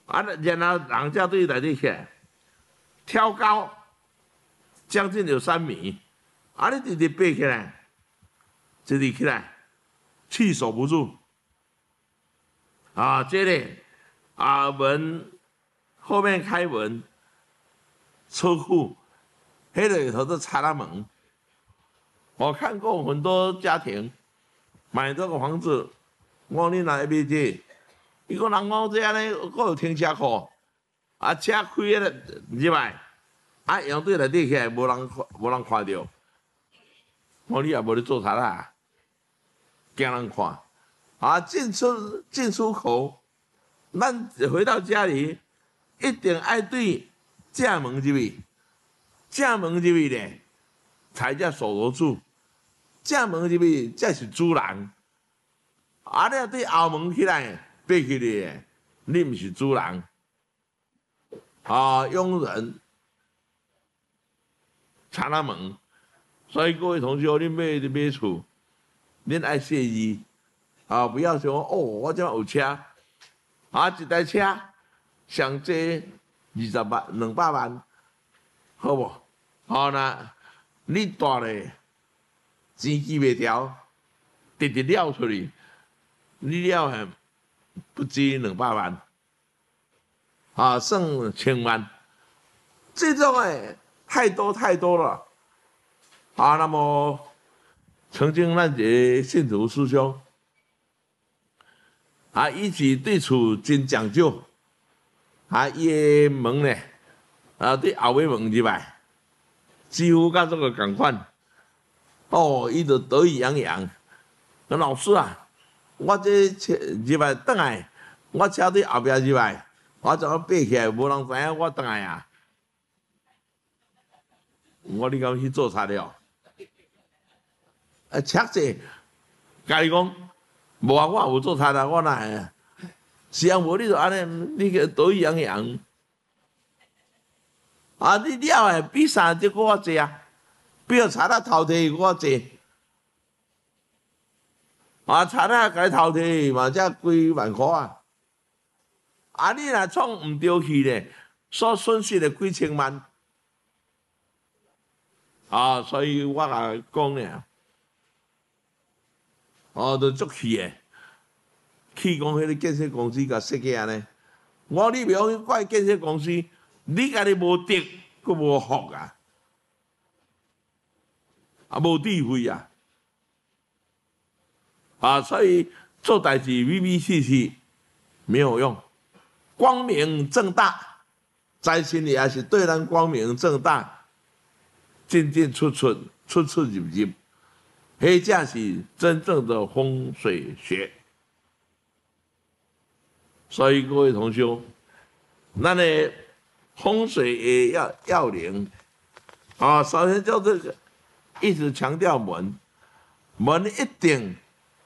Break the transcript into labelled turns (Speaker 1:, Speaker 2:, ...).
Speaker 1: 啊，然后人才对内底起来，挑高将近有3米，啊，你直直爬起来，直直起来，气守不住。啊，这个门后面开门，车库，黑里头都插了门。我看过很多家庭买这个房子，我你哪一买这？伊个人讲这安尼，佫有停车库，啊，车开了入来，啊，用对内底起来，无人看到。我你也无咧做啥啦，惊人看。啊，进出口，咱回到家里，一定爱对正门入去，正门入去咧，才叫守得住。正门入去才是主人，啊，你对后门起来爬起来，你毋是主人。啊，佣人插了门，所以各位同学，你买厝，恁爱谢意。啊，不要说哦，我这有车，啊，一台车上济20万、200万，好不？好那你大咧，钱记袂牢，直直了出去，你了还不止200万，啊，剩1000万，这种太多了，啊，那么曾经咱一个信徒师兄。啊，伊是对厝真讲究，啊，伊个门呢，啊，对后尾门入来，几乎甲这个共款。哦，伊就得意洋洋。说老师啊，我这车入来转来，我车对后壁入来，我怎么爬起来，无人知影我转来啊？我你讲去做材料，车子，家己讲。无啊，我有做菜啦，我哪会啊？是啊，无你就安尼，你个得意洋洋。啊，你了比3只搁较济啊，比如菜仔头提搁较济。啊，菜仔家头提嘛才几万块啊。啊，你若创毋对去咧，所损失的几千万。啊，所以我甲讲咧。哦，都足气诶！气讲迄个建设公司甲设计安尼，我你袂用去怪建设公司，你家己无德，佫无福啊，无智慧啊，所以做代志微微细细没有用，光明正大，在心里也是对咱光明正大，进进出出，出出入入。迄才是真正的风水学，所以各位同学，咱的风水要领啊，首先就这个，一直强调门一定